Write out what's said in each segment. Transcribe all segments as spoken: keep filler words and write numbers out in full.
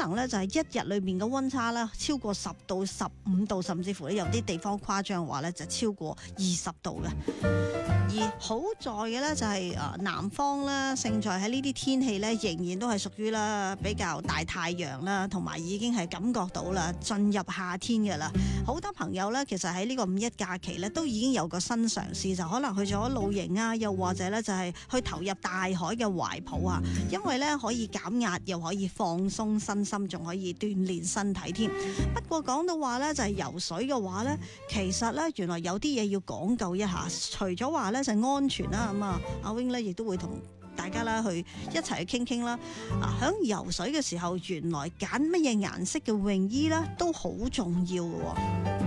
能咧就係一日裏面嘅溫差啦，超過十到十五度，甚至乎咧有啲地方誇張嘅話咧就超過二十度嘅。而好在嘅咧就係誒南方啦，勝在喺呢啲天氣咧仍然都係屬於啦比較大太陽啦，同埋已經係感覺到啦進入夏天嘅啦。好多朋友咧其實喺呢個五一假期咧都已經有個新嘗試，就可能去咗露營啊，又或者咧就係去投入大海嘅懷抱啊，因為咧可以減壓，又可以放鬆身心，仲可以鍛鍊身體添。不過講到話咧就係游水嘅話咧，其實咧原來有啲嘢要講究一下，除咗話咧就係安全啦，咁啊阿 Wing 咧亦都會同大家啦去一齊去傾傾啦。啊，響游水嘅時候，原來揀乜嘢顏色嘅泳衣咧都好重要嘅喎。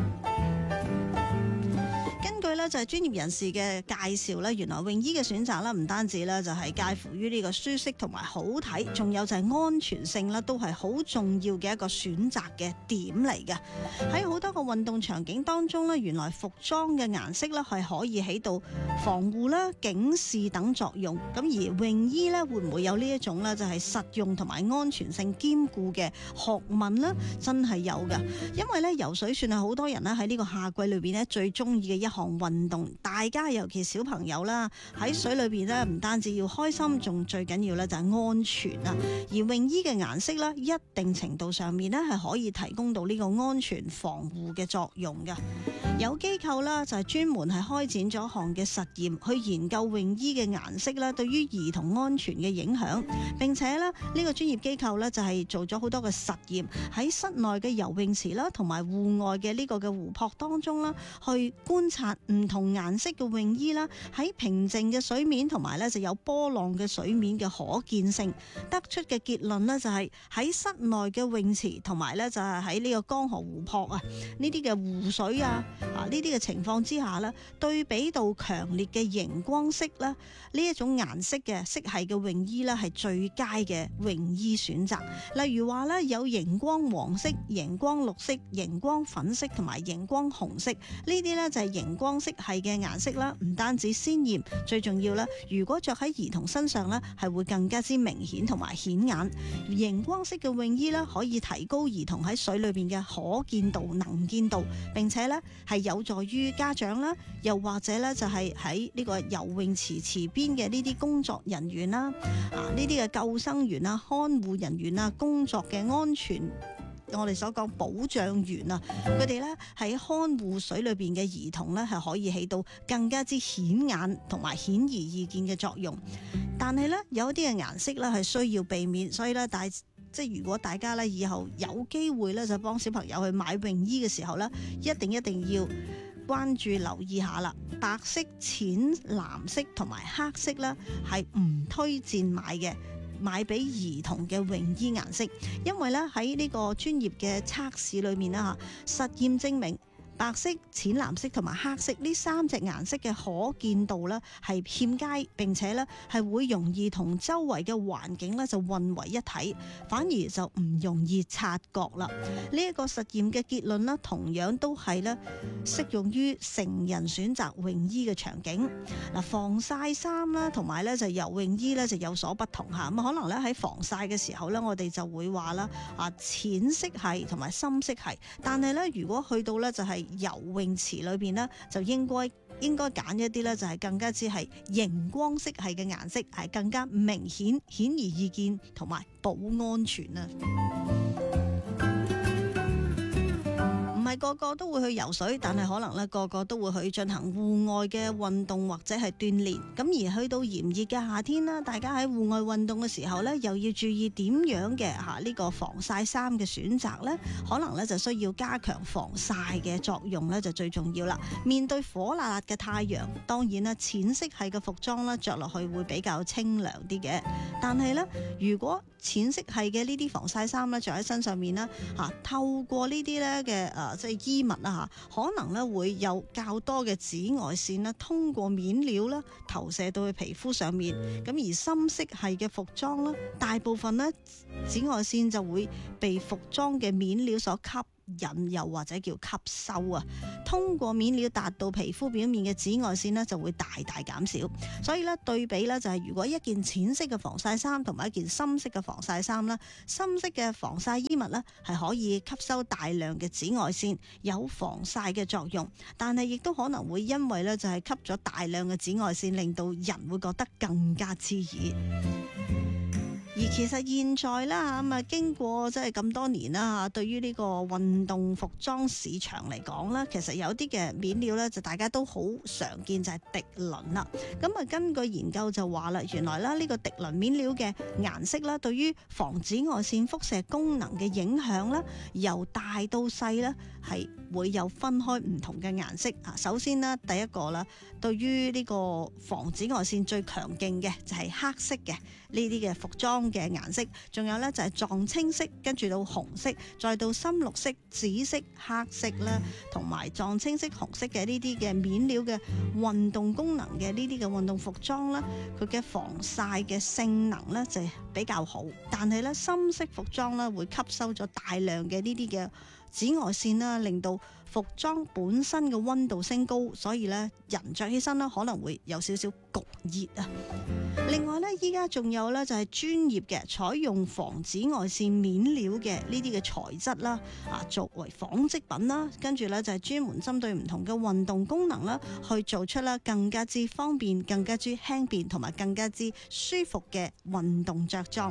根據咧就係專業人士嘅介紹咧，原來泳衣嘅選擇啦，唔單止咧就係介乎於呢個舒適同埋好睇，仲有就係安全性啦，都係好重要嘅一個選擇嘅點嚟嘅。喺好多個運動場景當中咧，原來服裝嘅顏色咧係可以起到防護啦、警示等作用。咁而泳衣咧會唔會有呢一種咧就係實用同埋安全性兼顧嘅學問呢？真係有㗎，因為咧游水算係好多人咧喺呢個夏季裏邊咧最中意嘅一項運動，大家尤其小朋友啦喺水裏邊咧唔單止要開心，仲最緊要咧就係安全啊。而泳衣嘅顏色咧，一定程度上面咧係可以提供到呢個安全防護嘅作用嘅。有機構啦就係專門係開展咗一項嘅實驗，去研究泳衣嘅顏色啦對於兒童安全嘅影響。並且咧呢個專業機構咧就係做咗好多嘅實驗，喺室內嘅游泳池啦同埋戶外嘅呢個嘅湖泊當中啦，去觀察唔同顏色嘅泳衣啦，喺平靜嘅水面同埋咧就有波浪嘅水面嘅可見性，得出嘅結論呢，就係喺室內嘅泳池同埋咧就係喺呢個江河湖泊啊呢啲嘅湖水啊啊呢啲嘅情況之下呢，對比到強烈嘅熒光色啦，呢一種顏色嘅色系嘅泳衣呢，係最佳嘅泳衣選擇。例如話呢，有熒光黃色、熒光綠色、熒光粉色同埋熒光紅色，呢啲呢，就係熒光色系嘅顏色啦，唔單止鮮豔，最重要啦，如果着喺兒童身上呢，係會更加之明顯同埋顯眼。熒光色嘅泳衣呢，可以提高兒童喺水裏邊嘅可見度、能見度，並且呢，係有助於家長啦，又或者呢，就係喺呢個游泳池池邊嘅呢啲工作人員啦，啊呢啲嘅救生員啊、看護人員啊，工作嘅安全。我哋所講保障員啊，佢哋咧喺看護水裏邊嘅兒童咧，係可以起到更加之顯眼同埋顯而易見嘅作用。但係咧有啲嘅顏色咧係需要避免，所以咧大即係如果大家咧以後有機會咧就幫小朋友去買泳衣嘅時候咧，一定一定要關注留意下啦。白色、淺藍色同埋黑色咧係唔推薦買嘅。買俾兒童嘅泳衣顏色，因為咧喺呢個專業嘅測試裏面啦嚇，實驗證明白色、淺藍色同埋黑色呢三隻顏色嘅可見度咧係欠佳，並且咧係會容易同周圍嘅環境咧就混為一體，反而就唔容易察覺啦。呢一個實驗嘅結論咧，同樣都係咧適用於成人選擇泳衣嘅場景。嗱，防曬衫啦，同埋咧就游泳衣咧就有所不同嚇。咁可能咧喺防曬嘅時候咧，我哋就會話啦啊淺色系同埋深色系，但係咧如果去到咧就係游泳池裏邊呢，就應該應該揀一啲呢，就係更加之係熒光色系嘅顏色，係更加明顯、顯而易見同埋保安全啊！唔係個個都會去游水，但係可能咧個個都會去進行戶外嘅運動或者係鍛煉。咁而去到炎熱嘅夏天啦，大家喺戶外運動嘅時候咧，又要注意點樣嘅嚇呢個防曬衫嘅選擇咧，可能咧就需要加強防曬嘅作用咧，就最重要啦。面對火辣辣嘅太陽，當然啦，淺色系嘅服裝咧着落去會比較清涼啲嘅。但係咧，如果淺色系嘅呢啲防曬衫咧着喺身上面啦，嚇透過呢啲咧嘅誒。即係衣物啊，可能咧會有較多嘅紫外線啦，通過面料啦投射到去皮膚上面。咁而深色系嘅服裝啦，大部分咧紫外線就會被服裝嘅面料所吸引又或者叫吸收啊。通過面料達到皮膚表面嘅紫外線呢，就會大大減少。所以咧對比咧就係如果一件淺色嘅防曬衫同埋一件深色嘅防曬衫啦，深色嘅防曬衣物咧係可以吸收大量嘅紫外線，有防曬嘅作用，但係亦都可能會因為咧就係吸咗大量嘅紫外線，令到人會覺得更加刺耳。而其實現在啦咁啊，經過即係咁多年啦嚇，對於呢個運動服裝市場嚟講啦，其實有啲嘅面料咧就大家都好常見，就係滌綸啦。咁啊，根據研究就話啦，原來啦呢個滌綸面料嘅顏色啦，對於防紫外線輻射功能嘅影響啦，由大到細咧係會有分開唔同嘅顏色啊。首先啦，第一個啦，對於呢個防紫外線最強勁嘅就係黑色嘅呢啲嘅服裝嘅顏色，仲有咧就係藏青色，跟住到紅色，再到深綠色、紫色、黑色啦，同埋藏青色、紅色嘅呢啲嘅面料嘅運動功能嘅呢啲嘅運動服裝啦，佢嘅防曬嘅性能咧就比較好，但係咧深色服裝咧會吸收咗大量嘅呢啲嘅紫外線啦，令到服裝本身嘅溫度升高，所以咧人着起身咧可能會有少少焗熱啊。另外咧，依家仲有咧就係專業嘅採用防紫外線面料嘅呢啲嘅材質啦，啊作為紡織品啦，跟住咧就係專門針對唔同嘅運動功能啦，去做出啦更加之方便、更加之輕便同埋更加之舒服嘅運動着裝。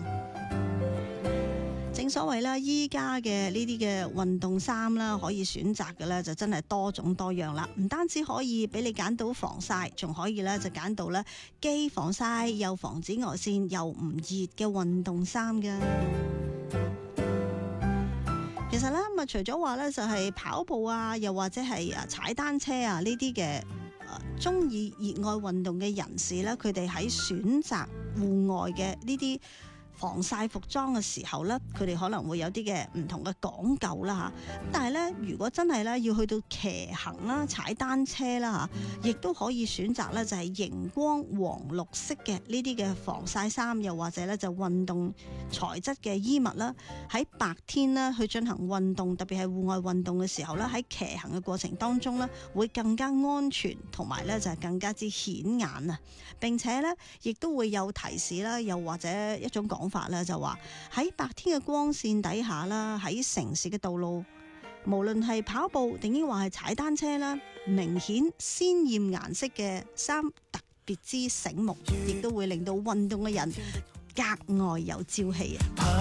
正所謂啦，依家嘅呢啲嘅運動衫啦，可以選擇嘅咧就真係多種多樣啦。唔單止可以俾你揀到防曬，仲可以咧就揀到咧既防曬又防紫外線又唔熱嘅運動衫噶。其實咧咁啊，除咗話咧就係跑步啊，又或者係啊踩單車啊呢啲嘅誒中意熱愛運動嘅人士咧，佢哋喺選擇戶外嘅呢啲防曬服裝嘅時候咧，佢哋可能會有啲嘅唔同嘅講究啦嚇。但係咧，如果真係咧要去到騎行啦、踩單車啦嚇，亦都可以選擇咧就係熒光黃綠色嘅呢啲嘅防曬衫，又或者咧就運動材質嘅衣物啦。喺白天咧去進行運動，特別係戶外運動嘅時候咧，喺騎行嘅過程當中咧，會更加安全，同埋咧就係更加之顯眼啊！並且咧，亦都會有提示啦，又或者一種講法啦，就話喺白天嘅光線底下啦，喺城市嘅道路，無論係跑步定抑或係踩單車啦，明顯鮮豔顏色嘅衫特別之醒目，亦都會令到運動嘅人格外有朝氣啊！